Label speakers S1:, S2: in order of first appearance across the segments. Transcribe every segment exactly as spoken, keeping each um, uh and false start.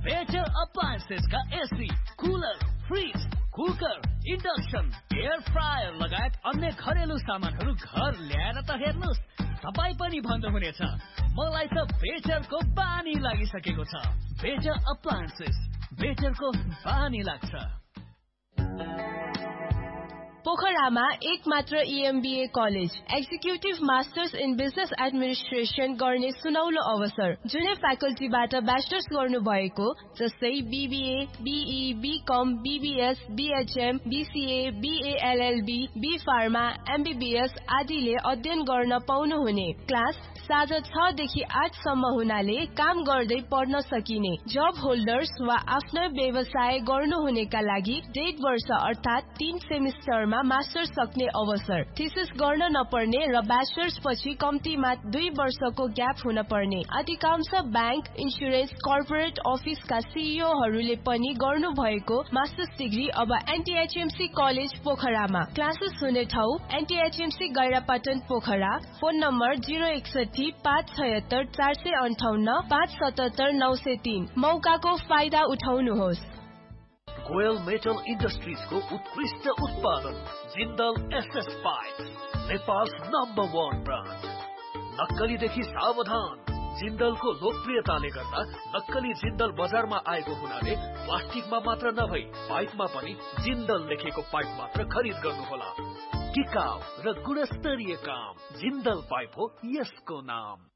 S1: Better appliances का AC, cooler, fridge, cooker, induction, air fryer लगायत अन्य घरेलु सामानहरू घर ल्याएर त हेर्नुस्, तपाईँ पनि भन्नुहुनेछ मलाई त बेटरको बानी लागिसकेको छ। बेटर अप्लायन्सेस, बेटरको बानी लाग्छ।
S2: पोखरामा एक मात्र ईएमबीए college, executive masters in business administration गर्ने सुनौलो अवसर। जुनै फ्याकल्टीबाट ब्याचलर्स गर्नु भएको जस्तै BBA, be, become, BBS, BHM, BCA, BLLB, be pharma, MBBS आदिले अध्ययन गर्न पाउनुहुने। क्लास साँझ छ देखि आठ सम्म हुनाले काम गर्दै पढ्न सकिने। जब होल्डर्स वा आफ्नो व्यवसाय गर्नुहुनेका लागि डेढ वर्ष अर्थात् तीन सेमिस्टरमा मास्टर्स सक्ने अवसर। थिसिस गर्न नपर्ने र ब्याचलर्स पछि कम्तीमा दुई वर्षको ग्याप हुन पर्ने। अधिकांश ब्याङ्क, इन्सुरेन्स, कर्पोरेट अफिसका सीईओहरूले पनि गर्नु भएको मास्टर्स डिग्री अब एनटीएचएमसी कलेज पोखरामा। क्लासेस हुने ठाउँ एनटीएचएमसी गैरापाटन पोखरा। फोन नम्बर जिरो एकसठी पाँच छयत्तर चार सय अन्ठाउन्न पाँच सतहत्तर नौ सय तीन। मौकाको फाइदा उठाउनुहोस्।
S1: गोयल मेटल इन्डस्ट्रिजको उत्कृष्ट उत्पादन Jindal SS pipe, Nepal number one brand. नक्कलीदेखि सावधान। जिन्दलको लोकप्रियताले गर्दा नक्कली जिन्दल बजारमा आएको हुनाले प्लास्टिकमा मात्र नभई पाइपमा पनि जिन्दल लेखेको पाइप मात्र खरिद गर्नुहोला। टिकाउ र गुणस्तरीय काम, जिन्दल पाइप हो यसको नाम।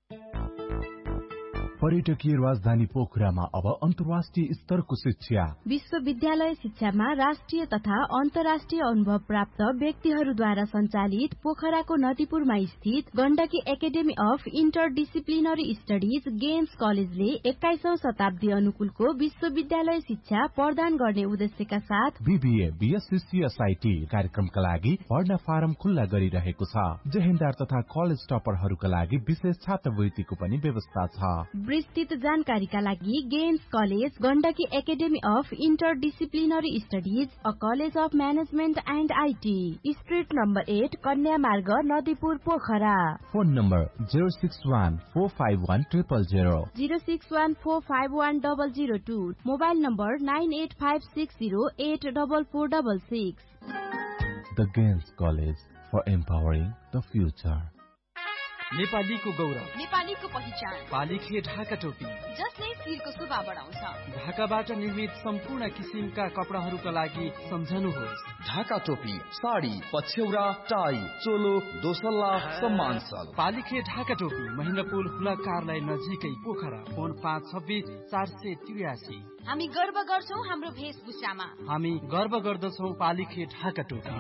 S3: पर्यटकीय राजधानी पोखरामा अब अन्तर्राष्ट्रिय स्तरको शिक्षा।
S4: विश्वविद्यालय शिक्षामा राष्ट्रिय तथा अन्तर्राष्ट्रिय अनुभव प्राप्त व्यक्तिहरूद्वारा सञ्चालित पोखराको नदीपुरमा स्थित Gandaki academy of interdisciplinary studies games कलेजले एक्काइसौं शताब्दी अनुकूलको विश्वविद्यालय शिक्षा प्रदान गर्ने उद्देश्यका साथ
S3: बीबीए, बीएससी, एसआईटी कार्यक्रमका लागि पढ्न फारम खुल्ला गरिरहेको छ। जेहेन्दार तथा कलेज टपरहरूका लागि विशेष छात्रवृत्तिको पनि व्यवस्था छ।
S4: विस्तृत जानकारीका लागि games college, Gandaki academy of interdisciplinary studies, a college of management and IT, street number at, कन्या मार्ग, Nadipur, Pokhara.
S3: Phone number zero six one four five one triple zero
S4: zero six one four five one double zero two. Mobile number nine at five six zero at double four double six.
S3: The games college for empowering the future.
S5: नेपालीको गौरव,
S6: नेपालीको पहिचान,
S5: पालिखे ढाका टोपी
S6: जसले शिरको शोभा बढाउँछ।
S5: ढाकाबाट निर्मित सम्पूर्ण किसिमका कपडाहरूका लागि सम्झनुहोस्
S7: ढाका टोपी, साडी, पछ्यौरा, टाई, चोलो, दोसल्ला, सम्मान सल।
S5: पालिखे ढाका टोपी, महेन्द्र पुल हुला कार्यालय नजिकै पोखरा। फोन पाँच छब्बिस चार सय त्रियासी।
S6: हामी गर्व गर्छौं हाम्रो वेशभूषामा।
S5: हामी गर्व गर्दछौं पालिखे ढाका टोपी।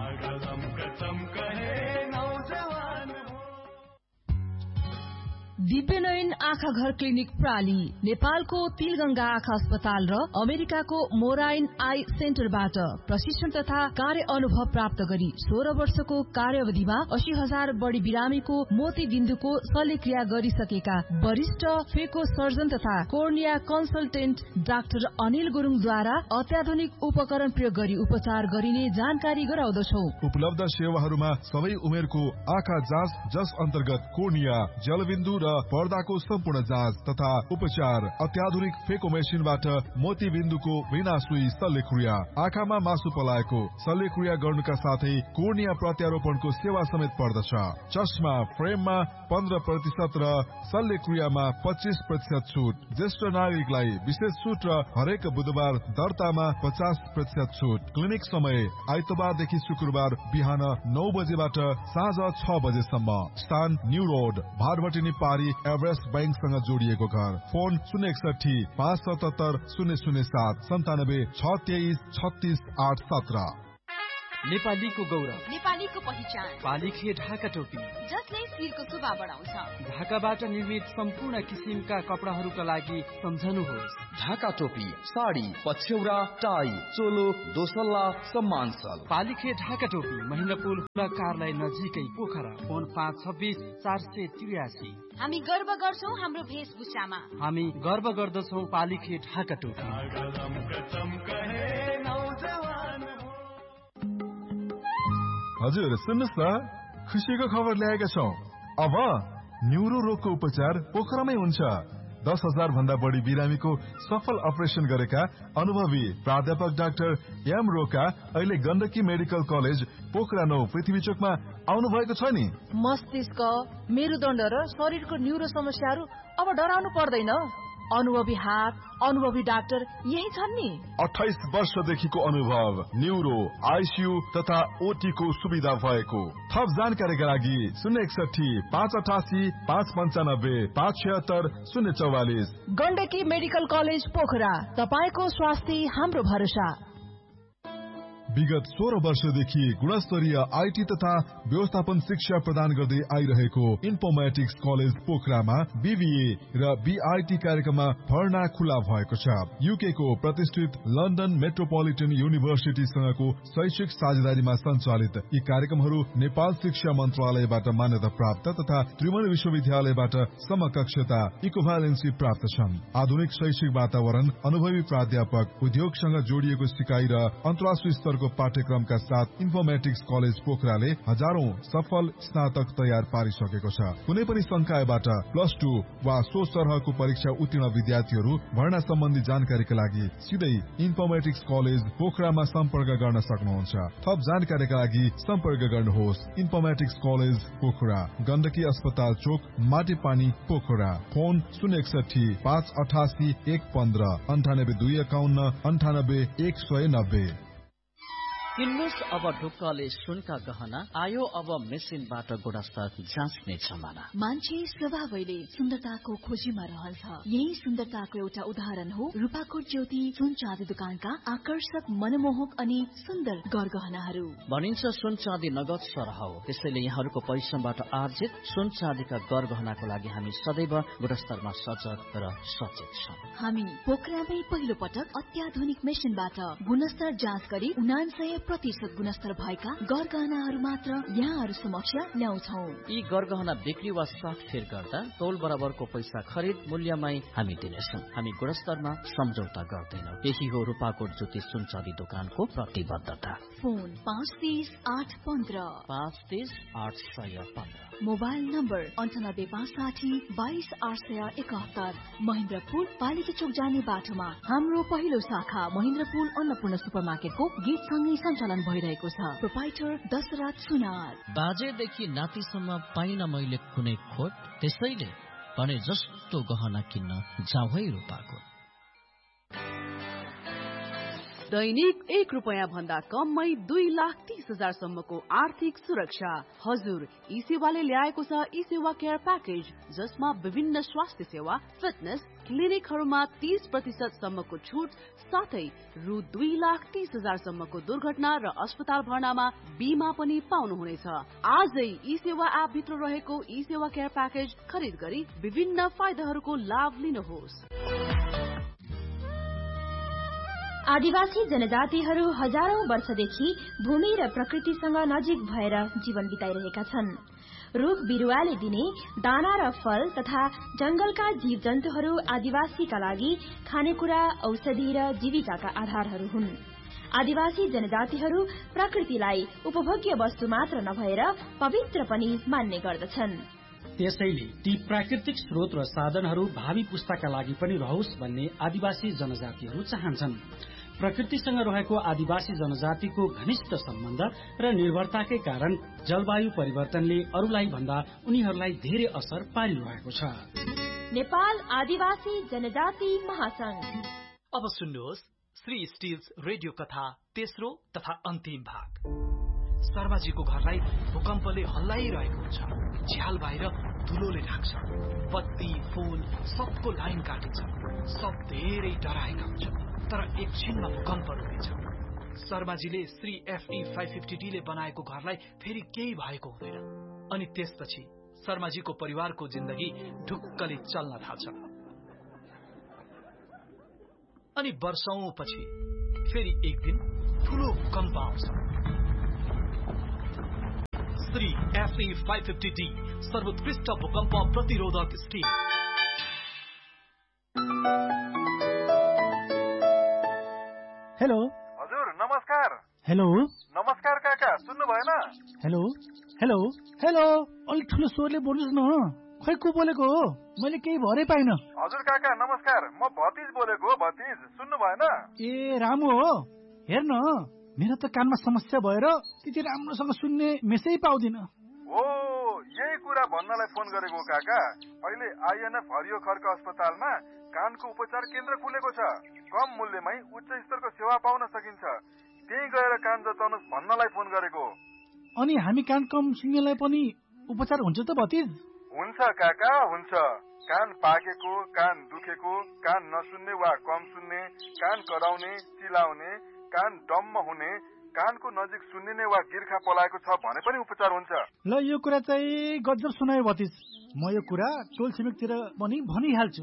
S8: दिव्यनयन आँखा घर क्लिनिक प्राली नेपालको तिलगंगा आँखा अस्पताल र अमेरिकाको मोराइन आई सेन्टरबाट प्रशिक्षण तथा कार्य अनुभव प्राप्त गरी सोह्र वर्षको कार्यवधिमा अस्सी हजार बढ़ी बिरामीको मोती बिन्दुको शल्यक्रिया गरिसकेका वरिष्ठ फेको सर्जन तथा कोर्निया कन्सल्टेन्ट डाक्टर अनिल गुरुङद्वारा अत्याधुनिक उपकरण प्रयोग गरी उपचार गरिने जानकारी गराउँदछौ।
S9: उपलब्ध सेवाहरूमा सबै उमेरको आँखा जाँच, जस अन्तर्गत कोर्निया, जलबिन्दु र पर्दाको सम्पूर्ण जाँच तथा उपचार, अत्याधुनिक फेको मेसिनबाट मोती बिन्दुको बिना सुई शल्यक्रिया, आँखामा मासु पलाएको शल्यक्रिया गर्नुका साथै कोर्निया प्रत्यारोपणको सेवा समेत पर्दछ। चस्मा फ्रेममा पन्ध्र प्रतिशत र शल्यक्रियामा पच्चीस प्रतिशत छुट। ज्येष्ठ नागरिकलाई विशेष छुट र हरेक बुधबार दर्तामा पचास प्रतिशत छुट। क्लिनिक समय आइतबारदेखि शुक्रबार बिहान नौ बजेबाट साँझ छ बजेसम्म। स्थान न्यू रोड, भारभटिनी पारी, एभरेस्ट बैंकसँग जोडिएको घर। फोन शून्य एकसठी पाँच सतहत्तर शून्य शून्य सात सन्तानब्बे छ तेइस छत्तीस आठ सत्र।
S5: नेपालीको गौरव,
S6: नेपालीको पहिचान,
S5: पालिखे ढाका टोपी
S6: जसले शिरको शोभा बढाउँछ।
S5: ढाकाबाट निर्मित सम्पूर्ण किसिमका कपडाहरूका लागि सम्झनुहोस्
S7: ढाका टोपी, साडी, पछ्यौरा, टाई, चोलो, दोसल्ला, सम्मान सल।
S5: पालिखे ढाका टोपी, महेन्द्र पुल हुला कार्यालय नजिकै पोखरा। फोन पाँच छब्बिस चार सय त्रियासी।
S6: हामी गर्व गर्छौं हाम्रो वेशभूषामा।
S5: हामी गर्व गर्दछौं पालिखे ढाका टोपी।
S9: हजुर सुन्नुहोस् न, खुसीको खबर ल्याएका छौं। अब न्युरो रोगको उपचार पोखरामै हुन्छ। द दस हजार भन्दा बढी बिरामीको सफल अपरेसन गरेका अनुभवी प्राध्यापक डाक्टर एम रोका अहिले गण्डकी मेडिकल कलेज पोखरा नौ पृथ्वी चोकमा आउनु भएको छ नि।
S8: मस्तिष्क, मेरुदण्ड र शरीरको न्यूरो समस्याहरू अब डराउनु पर्दैन। अनुभवी हात, अनुभवी डाक्टर यही छन् नि।
S9: अठाइस वर्षदेखिको अनुभव, न्यूरो, आइसियू तथा ओटी को सुविधा भएको। थप जानकारीका लागि शून्य एकसठी पाँच अठासी पाँच पन्चानब्बे पाँच छिहत्तर शून्य चौवालिस।
S8: गण्डकी मेडिकल कलेज पोखरा, तपाईँको स्वास्थ्य हाम्रो भरोसा।
S9: विगत सोह्र वर्षदेखि गुणस्तरीय आईटी तथा व्यवस्थापन शिक्षा प्रदान गर्दै आइरहेको इन्फोर्मेटिक्स कलेज पोखरामा बीबीए र बीआईटी कार्यक्रममा भर्ना खुला भएको छ। यूके को प्रतिष्ठित लन्डन मेट्रोपोलिटन युनिभर्सिटीसँगको शैक्षिक साझेदारीमा सञ्चालित यी कार्यक्रमहरू नेपाल शिक्षा मन्त्रालयबाट मान्यता प्राप्त तथा त्रिभुवन विश्वविद्यालयबाट समकक्षता इक्विभ्यालेन्सी प्राप्त छन्। आधुनिक शैक्षिक वातावरण, अनुभवी प्राध्यापक, उद्योगसँग जोडिएको सिकाइ र अन्तर्राष्ट्रिय स्तरको पाठ्यक्रमका साथ इन्फोर्मेटिक्स कलेज पोखराले हजारौं सफल स्नातक तयार पारिसकेको छ। कुनै पनि संकायबाट प्लस टू वा सो सरहको परीक्षा उत्तीर्ण विद्यार्थीहरू भर्ना सम्बन्धी जानकारीका लागि सिधै इन्फोर्मेटिक्स कलेज पोखरामा सम्पर्क गर्न सक्नुहुन्छ। थप जानकारीका लागि सम्पर्क गर्नुहोस् इन्फोर्मेटिक्स कलेज पोखरा, गण्डकी अस्पताल चोक, माटेपानी पोखरा। फोन शून्य एकसठी पाँच अठासी एक पन्ध्र अन्ठानब्बे दुई एकाउन्न अन्ठानब्बे एक सय नब्बे।
S10: किन्नुस् अब ढुक्कले सुनका गहना, आयो अब मेसिनबाट गुणस्तर जाँच्ने जमाना।
S11: मान्छे स्वभावैले सुन्दरताको खोजीमा रहन्छ। यही सुन्दरताको एउटा उदाहरण हो रूपाकोट ज्योति सुन चाँदी दुकानका आकर्षक, मनमोहक अनि सुन्दर गरगहनाहरू।
S10: भनिन्छ सुन चाँदी नगद सरह हो, त्यसैले यहाँहरूको परिश्रमबाट आर्जित सुन चाँदीका गरगहनाको लागि हामी सदैव गुणस्तरमा सजग र सचेत छौँ।
S11: हामी पोखरामै पहिलो पटक अत्याधुनिक मेसिनबाट गुणस्तर जाँच गरी उनान्सय प्रतिशत गुणस्तर भएका गरगहनाहरू मात्र यहाँहरू समक्ष ल्याउँछौ।
S10: यी गरगहना बिक्री वा साटफेर गर्दा तौल बराबरको पैसा खरिद मूल्यमै हामी दिनेछौँ। हामी गुणस्तरमा सम्झौता गर्दैनौँ। यही हो रूपाकोट ज्योति सुन चाँदी दोकानको प्रतिबद्धता।
S11: फोन पाँच तीस आठ पन्ध्र
S10: पाँच तीस आठ सय पन्ध्र।
S11: मोबाइल नम्बर अन्ठानब्बे पाँच साठी बाइस आठ सय एकात्तर। महेन्द्रपुर पालिका चोक जाने बाटोमा हाम्रो पहिलो शाखा महेन्द्रपुर अन्नपूर्ण सुपर मार्केटको गेटसँगै सञ्चालन भइरहेको छ। प्रोपाइटर दशरथ सुनार।
S10: बाजेदेखि नातिसम्म पाइन मैले कुनै खोट, त्यसैले भने जस्तो गहना किन्न जाउँ है रूपाकोट।
S12: दैनिक एक रुपैयाँ भन्दा कममै दुई लाख तीस हजार सम्मको आर्थिक सुरक्षा। हजुर, ई सेवाले ल्याएको छ ई सेवा केयर प्याकेज, जसमा विभिन्न स्वास्थ्य सेवा, फिटनेस क्लिनिकहरूमा तीस प्रतिशत सम्मको छुट साथै रु दुई लाख तीस हजार सम्मको दुर्घटना र अस्पताल भर्नामा बीमा पनि पाउनुहुनेछ। आजै ई सेवा एप भित्र रहेको ई सेवा केयर प्याकेज खरिद गरी विभिन्न फाइदाहरूको लाभ लिनुहोस्।
S4: आदिवासी जनजातिहरू हजारौं वर्षदेखि भूमि र प्रकृतिसँग नजिक भएर जीवन बिताइरहेका छन्। रुख बिरुवाले दिने दाना र फल तथा जंगलका जीव जन्तुहरू आदिवासीका लागि खानेकुरा, औषधि र जीविकाका आधारहरू हुन्। आदिवासी जनजातिहरू प्रकृतिलाई उपभोग्य वस्तु मात्र नभएर पवित्र पनि मान्ने गर्दछन्।
S5: त्यसैले ती प्राकृतिक स्रोत र साधनहरू भावी पुस्ताका लागि पनि रहोस् भन्ने आदिवासी जनजातिहरू चाहन्छन्। प्रकृतिसँग रहेको आदिवासी जनजातिको घनिष्ठ सम्बन्ध र निर्भरताकै कारण जलवायु परिवर्तनले अरूलाई भन्दा उनीहरूलाई धेरै असर पारिरहेको छ।
S4: नेपाल आदिवासी जनजाति महासंघ।
S1: अब सुन्नुहोस् श्री स्टिल्स रेडियो कथा तेस्रो तथा अन्तिम भाग। शर्माजीको घरलाई भूकम्पले हल्लाइरहेको हुन्छ। झ्याल बाहिर धुलोले ढाक्छ। बत्ती, फोन सबको लाइन काटिन्छ। सब धेरै डराएका हुन्छन्, तर एकछिनमा भूकम्प रुकेछ। शर्माजीले Shri FE five fifty D ले बनाएको घरलाई फेरि केही भएको हुँदैन। अनि त्यसपछि शर्माजीको परिवारको जिन्दगी ढुक्कले चल्न थाल्छ। अनि वर्षौंपछि फेरि एक दिन ठूलो भूकम्प आउँछ। Shri FE five fifty D सर्वोत्कृष्ट भूकम्प प्रतिरोधक स्टिल।
S13: हेलो
S14: हजुर, नमस्कार।
S13: हेलो
S14: नमस्कार काका, सुन्नु भएन?
S13: हेलो हेलो हेलो, अलिक ठुलो स्वरले बोल्नुहोस् न। खै को बोलेको हो? मैले केही भरै पाइन।
S14: हजुर काका नमस्कार, म भतिज बोलेको हो। भतिज सुन्नु भएन?
S13: ए रामु हो। हेर्न मेरो त कानमा समस्या भएर त्यति राम्रोसँग सुन्ने मेसै पाउँदिन।
S14: ओ यही कुरा भन्नलाई फोन गरेको काका। अहिले आइएनएफ हरियो खर्क अस्पतालमा कानको उपचार केन्द्र खुलेको छ। कम मूल्यमै उच्च स्तरको सेवा पाउन सकिन्छ। त्यही गएर कान जचाउनुहोस् भन्नलाई फोन गरेको।
S13: अनि हामी कान कम सुन्नेलाई पनि उपचार हुन्छ त भतिज?
S14: हुन्छ काका हुन्छ। कान पाकेको, कान दुखेको, कान नसुन्ने वा कम सुन्ने, कान कराउने, चिलाउने, कान डम्म हुने, कानको नजिक सुन्निने वा गिर्खा पलाएको छ भने पनि उपचार हुन्छ।
S13: ल यो कुरा चाहिँ गजब सुनायो भतिज। म यो कुरा टोल छिमेकतिर पनि भनिहाल्छु।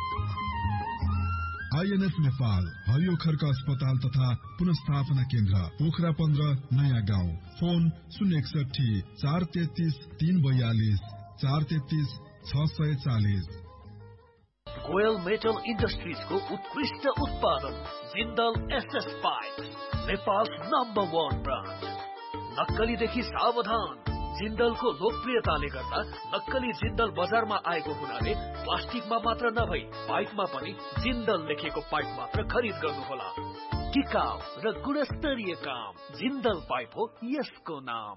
S9: आइएनएफ नेपाल हरियो खर्क अस्पताल तथा पुनस्थापना केन्द्र पोखरा पन्ध्र नयाँ गाउँ। फोन शून्य एकसठी चार तेत्तीस तीन बयालीस चार तेत्तीस छ सय चालिस।
S1: गोयल मेटल इन्डस्ट्रिजको उत्कृष्ट उत्पादन Jindal SS pipe, Nepal number one brand. नक्कलीदेखि सावधान। जिन्दलको लोकप्रियताले गर्दा नक्कली जिन्दल बजारमा आएको हुनाले प्लास्टिकमा मात्र नभई पाइपमा पनि जिन्दल लेखिएको पाइप मात्र खरिद गर्नुहोला। टिकाउ र गुणस्तरीय काम जिन्दल पाइप हो यसको नाम।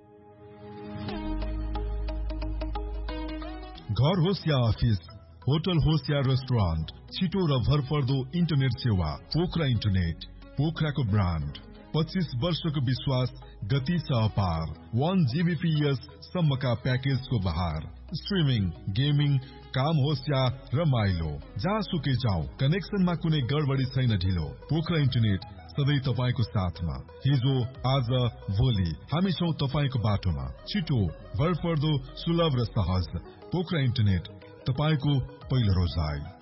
S9: घर होस् या अफिस, होटल होस् या रेस्टुरेन्ट, छिटो र भरपर्दो इन्टरनेट सेवा पोखरा इन्टरनेट। पोखराको ब्रान्ड, पच्चीस वर्षको विश्वास, गति छ अपार। वन जीबीपीएस सम्मका प्याकेजको बहार। स्ट्रिमिङ, गेमिङ, काम होस् या रमाइलो, जहाँसुकै जाऊ कनेक्सनमा कुनै गडबडी छैन ढिलो। पोखरा इन्टरनेट सधैँ तपाईँको साथमा। हिजो आज भोलि हामी छौं तपाईँको बाटोमा। छिटो, भरपर्दो, सुलभ र सहज। पोखरा इन्टरनेट, तपाईँको पहिलो रोजाइ।